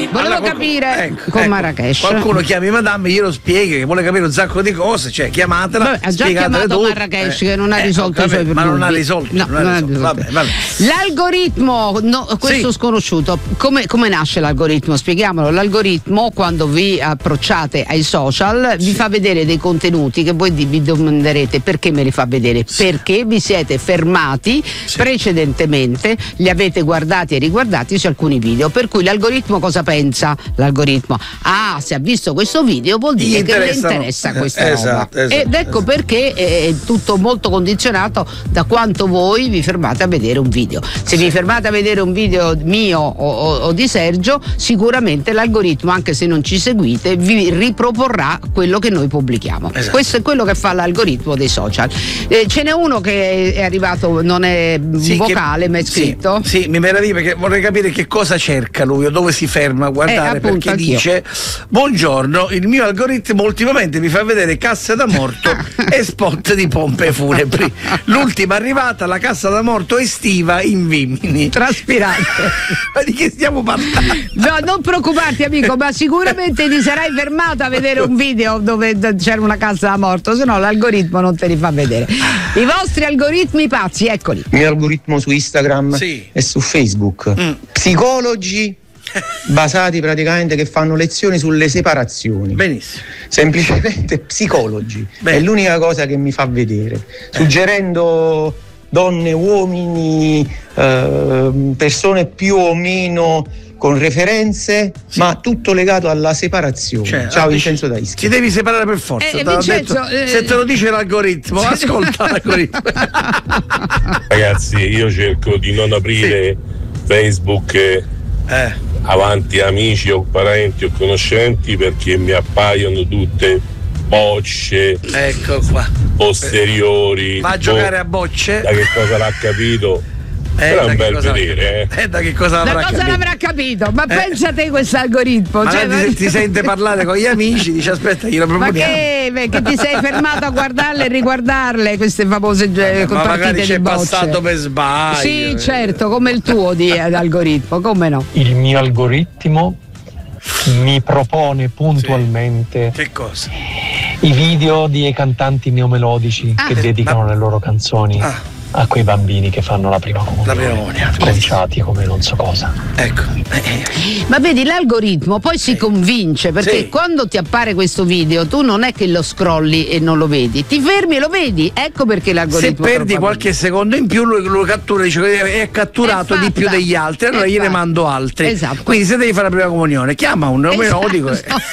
Volevo capire con Marrakesh. Qualcuno chiami Madame, glielo spieghi, che vuole capire un sacco di cose, cioè chiamatela. Ha già chiamato Marrakesh che non ha risolto i suoi problemi. Ma non ha risolto. No, non ha risolto. Vabbè. L'algoritmo, questo sconosciuto, come nasce l'algoritmo? Spieghiamolo. L'algoritmo, quando vi approcciate ai social, vi fa vedere dei contenuti che voi vi domanderete perché me li fa vedere? Perché vi siete fermati precedentemente, li avete guardati e riguardati su alcuni video, per cui l'algoritmo cosa pensa? L'algoritmo, se ha visto questo video vuol dire che le interessa questa roba. Ed ecco perché è tutto molto condizionato da quanto voi vi fermate a vedere un video. Se vi fermate a vedere un video mio o di Sergio, sicuramente l'algoritmo, anche se non ci seguite, vi riproporrà quello che noi pubblichiamo. Questo è quello che fa l'algoritmo dei social. Ce n'è uno che è arrivato, non è vocale, ma è scritto. Sì, mi meraviglia, perché vorrei capire che cosa cerca lui o dove si ferma a guardare, perché anch'io. dice: buongiorno, il mio algoritmo ultimamente mi fa vedere casse da morto e spot di pompe funebri. L'ultima arrivata, la cassa da morto estiva in Vimini. Traspirante. Ma di che stiamo parlando? No, non preoccuparti amico, ma sicuramente ti sarai fermato a vedere un video dove c'era una cassa da morto, se no l'algoritmo non te li fa vedere. I vostri algoritmi pazzi, eccoli. Il mio algoritmo su Instagram e su Facebook. Psicologi basati praticamente che fanno lezioni sulle separazioni. Benissimo. Semplicemente psicologi. È l'unica cosa che mi fa vedere. Suggerendo donne, uomini, persone più o meno con referenze, ma tutto legato alla separazione. Ciao Vincenzo da Ischia. Ti devi separare per forza. Vincenzo, se te lo dice l'algoritmo, ascolta l'algoritmo. Ragazzi, io cerco di non aprire Facebook avanti amici o parenti o conoscenti, perché mi appaiono tutte bocce, ecco qua, posteriori. Va a giocare a bocce. Da che cosa l'ha capito? Però è un bel vedere, da che cosa l'avrà capito? Ma pensa te questo algoritmo. Ma ti sente parlare con gli amici, dice aspetta, glielo proponiamo. Ma che ti sei fermato a guardarle e riguardarle queste famose partite ma magari di c'è bocce. Passato per sbaglio. Sì, certo, come il tuo di algoritmo, come no? Il mio algoritmo mi propone puntualmente che cosa? I video di cantanti neomelodici che dedicano le loro canzoni a quei bambini che fanno la prima comunione, conciati come non so cosa. Ecco. Ma vedi, l'algoritmo poi si convince, perché quando ti appare questo video tu non è che lo scrolli e non lo vedi, ti fermi e lo vedi. Ecco perché l'algoritmo, se perdi qualche secondo in più, lui lo cattura, dice è catturato di più degli altri, allora gliene mando altri. Esatto. Quindi se devi fare la prima comunione, chiama un melodico.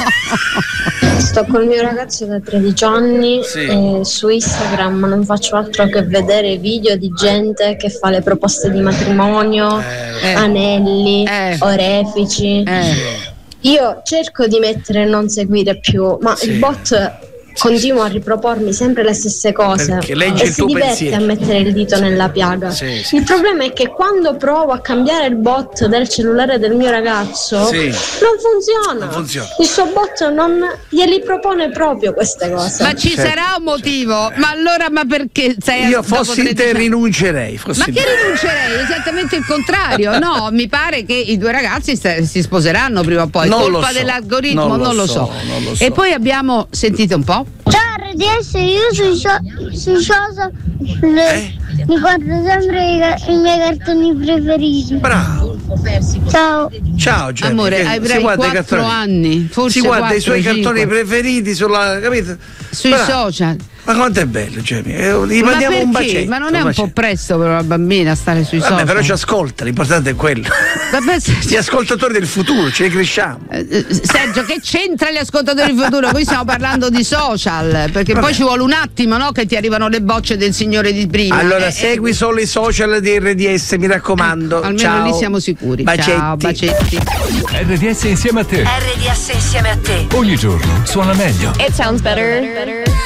Sto col mio ragazzo da 13 anni e su Instagram non faccio altro che vedere video di gente che fa le proposte di matrimonio, anelli, orefici. Io cerco di mettere non seguire più, ma il bot continua a ripropormi sempre le stesse cose e si diverte a mettere il dito nella piaga. Il problema è che quando provo a cambiare il bot del cellulare del mio ragazzo non funziona. Il suo bot non glieli propone proprio queste cose. Ma ci sarà un motivo? Ma allora, ma perché io fossi te rinuncerei. Ma che rinuncerei? Esattamente il contrario. No, mi pare che i due ragazzi si sposeranno prima o poi. Colpa dell'algoritmo, non lo so. E poi abbiamo, sentite un po'. Ciao RDS, io sui social mi guardo sempre i miei cartoni preferiti. Bravo. Ciao Jenny. Amore, avrai 4 anni, forse si guarda 4, i suoi 5. cartoni preferiti sulla, capito? Sui social. Ma quanto è bello, Jenny? Gli mandiamo un bacetto. Ma non è un po' presto per una bambina stare sui social? Però ci ascolta, l'importante è quello. Gli ascoltatori del futuro, ce ne cresciamo. Sergio, che c'entra gli ascoltatori del futuro? Qui stiamo parlando di social, perché poi ci vuole un attimo, no? Che ti arrivano le bocce del signore di prima. Allora segui solo i social di RDS, mi raccomando. Almeno ciao. lì siamo sicuri. Bacetti. Ciao, bacetti. RDS insieme a te. RDS insieme a te. Ogni giorno suona meglio. It sounds better.